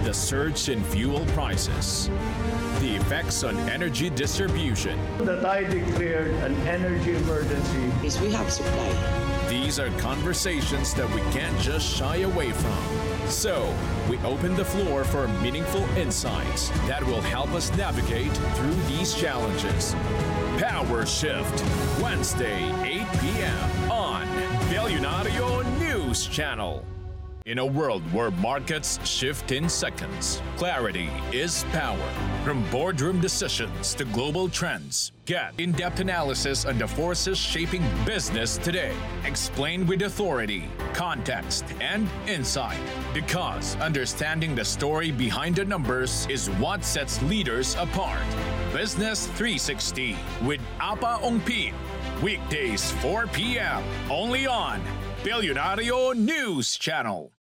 The surge in fuel prices, the effects on energy distribution. That I declared an energy emergency. Is we have supply. These are conversations that we can't just shy away from. So, we open the floor for meaningful insights that will help us navigate through these challenges. Power Shift, Wednesday, 8 p.m. on Billionario News Channel. In a world where markets shift in seconds, clarity is power. From boardroom decisions to global trends, get in-depth analysis on the forces shaping business today. Explained with authority, context, and insight. Because understanding the story behind the numbers is what sets leaders apart. Business 360 with Apa Ongpin. Weekdays 4 p.m. only on Billionario News Channel.